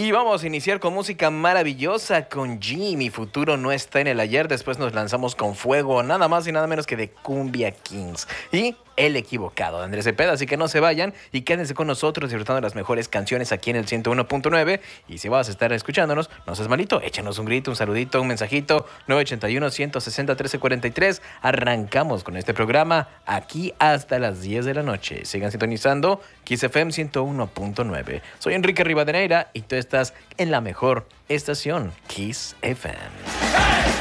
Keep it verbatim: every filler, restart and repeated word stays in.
Y vamos a iniciar con música maravillosa con G. Mi futuro no está en el ayer. Después nos lanzamos con Fuego, nada más y nada menos que de Cumbia Kings. Y El Equivocado de Andrés Cepeda. Así que no se vayan y quédense con nosotros disfrutando de las mejores canciones aquí en el ciento uno punto nueve. Y si vas a estar escuchándonos, no seas malito, échanos un grito, un saludito, un mensajito. nueve ocho uno, uno seis cero, uno tres cuatro tres. Arrancamos con este programa aquí hasta las diez de la noche. Sigan sintonizando Kiss F M ciento uno punto nueve. Soy Enrique Rivadeneira y tú estás en la mejor estación, Kiss F M.